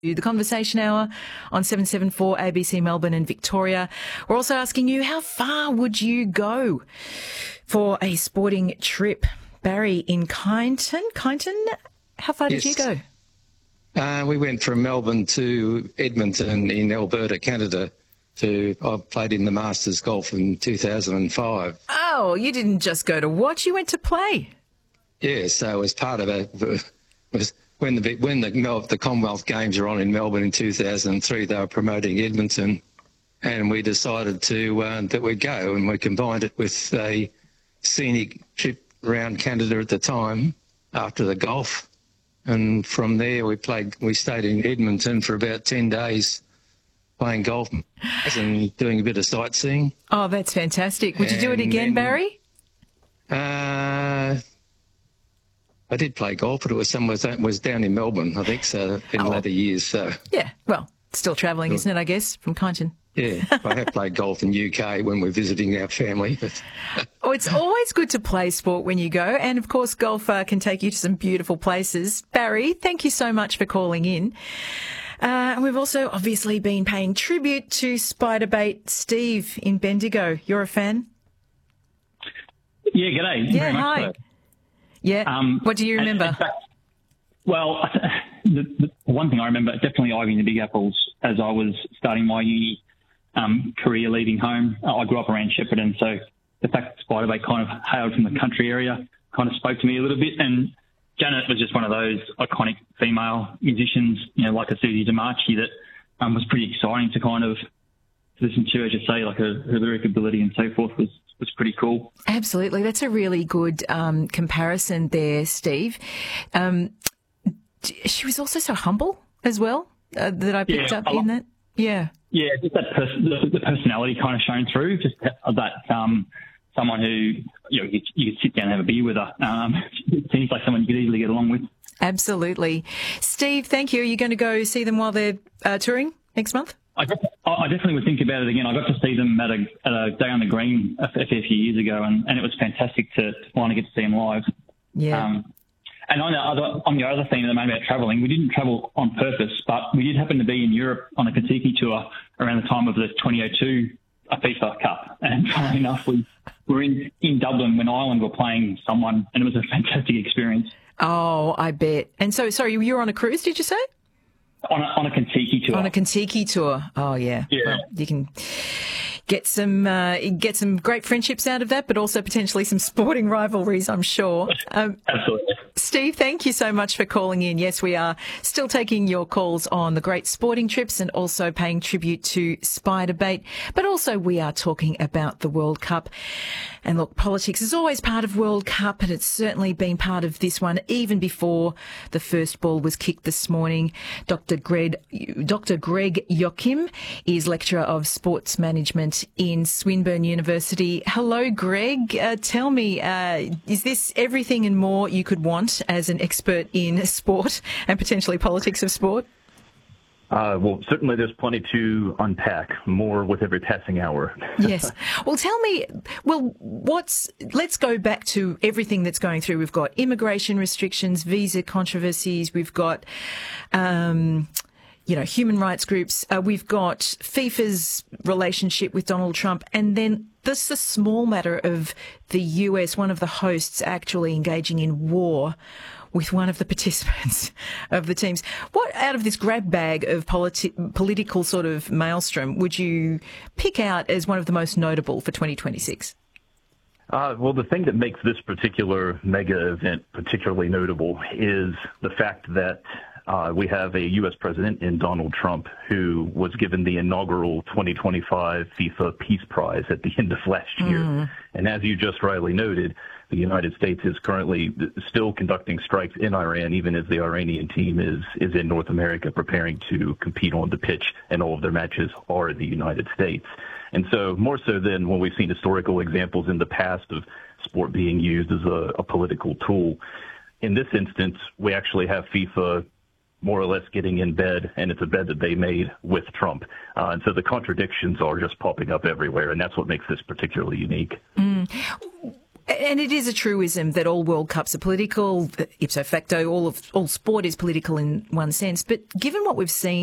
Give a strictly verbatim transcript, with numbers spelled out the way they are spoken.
The Conversation Hour on seven seventy-four A B C Melbourne and Victoria. We're also asking you, how far would you go for a sporting trip? Barry in Kyneton. Kyneton, how far Yes. did you go? Uh, we went from Melbourne to Edmonton in Alberta, Canada. To I played in the Masters Golf in two thousand five. Oh, you didn't just go to watch, you went to play. Yeah, so as part of a was when the when the Mel- the Commonwealth Games were on in Melbourne in two thousand three, they were promoting Edmonton, and we decided to uh, that we'd go, and we combined it with a scenic trip around Canada at the time after the golf, and from there we played. We stayed in Edmonton for about ten days, playing golf and doing a bit of sightseeing. Oh, that's fantastic. Would you do it And again, then- Barry? Uh, I did play golf, but it was somewhere that was down in Melbourne, I think, so in Oh. later years. So Yeah, well, still travelling, isn't it, I guess, from Kyneton? yeah, I have played golf in U K when we're visiting our family. But Oh, it's always good to play sport when you go. And, of course, golf uh, can take you to some beautiful places. Barry, thank you so much for calling in. Uh, and we've also obviously been paying tribute to Spiderbait. Steve in Bendigo. You're a fan? Yeah, g'day. Yeah, Very much hi. so. Yeah. Um, what do you and- remember? in fact, well, the, the one thing I remember, definitely Ivy and the Big Apples, as I was starting my uni um, career leaving home. Uh, I grew up around Shepparton, so the fact that Spiderbait kind of hailed from the country area kind of spoke to me a little bit. And Janet was just one of those iconic female musicians, you know, like a Susie DeMarchi, that um, was pretty exciting to kind of listen to, as you say, like her, her lyric ability and so forth was, was pretty cool. Absolutely. That's a really good um, comparison there, Steve. Um, d- she was also so humble as well, uh, that I picked Yeah, up I in lo- that. Yeah. Yeah, just that pers- the, the personality kind of shown through, just that, that um, someone who, you know, you, you could sit down and have a beer with her. Um, it seems like someone you could easily get along with. Absolutely. Steve, thank you. Are you going to go see them while they're uh, touring next month? I, def- I definitely would think about it again. I got to see them at a, at a day on the green a, a fair few years ago, and, and it was fantastic to, to finally get to see them live. Yeah. Um, and on the other, on the other thing at the moment about travelling, we didn't travel on purpose, but we did happen to be in Europe on a Kentucky tour around the time of the twenty oh two FIFA Cup. And funnily enough, we were in, in Dublin when Ireland were playing someone, and it was a fantastic experience. Oh, I bet. And so, sorry, you were on a cruise, did you say? On a, on a Kentucky tour. On a Kentucky tour. Oh, yeah. Yeah. Well, you can get some uh, get some great friendships out of that, but also potentially some sporting rivalries, I'm sure. Um, Absolutely. Steve, thank you so much for calling in. Yes, we are still taking your calls on the great sporting trips and also paying tribute to Spiderbait. But also we are talking about the World Cup. And look, politics is always part of World Cup, and it's certainly been part of this one even before the first ball was kicked this morning. Doctor Greg, Doctor Greg Joachim is Lecturer of Sports Management in Swinburne University. Hello, Greg. Uh, tell me, uh, is this everything and more you could want as an expert in sport and potentially politics of sport? Uh, well, certainly there's plenty to unpack, more with every passing hour. Yes. Well, tell me, well, what's, let's go back to everything that's going through. We've got immigration restrictions, visa controversies, we've got, um, you know, human rights groups, uh, we've got FIFA's relationship with Donald Trump, and then this is a small matter of the U S, one of the hosts actually engaging in war with one of the participants of the teams. What out of this grab bag of politi- political sort of maelstrom would you pick out as one of the most notable for twenty twenty-six? Uh, well, the thing that makes this particular mega event particularly notable is the fact that uh, we have a U S president in Donald Trump who was given the inaugural twenty twenty-five FIFA Peace Prize at the end of last year. Mm. And as you just rightly noted, the United States is currently still conducting strikes in Iran, even as the Iranian team is, is in North America preparing to compete on the pitch, and all of their matches are in the United States. And so more so than when we've seen historical examples in the past of sport being used as a, a political tool, in this instance, we actually have FIFA more or less getting in bed, and it's a bed that they made with Trump. Uh, and so the contradictions are just popping up everywhere, and that's what makes this particularly unique. Mm. And it is a truism that all World Cups are political. Ipso facto, all of all sport is political in one sense. But given what we've seen